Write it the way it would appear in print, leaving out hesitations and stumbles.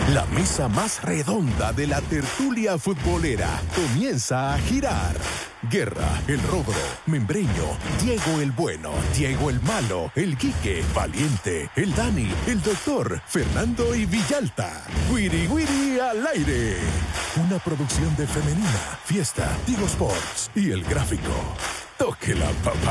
La mesa más redonda de la tertulia futbolera comienza a girar. Guerra, el Rogro, Membreño, Diego el Bueno, Diego el Malo, el Quique, Valiente, el Dani, el Doctor, Fernando y Villalta. Wiri Wiri al aire. Una producción de Femenina, Fiesta, Tigo Sports y El Gráfico. Toque la papá.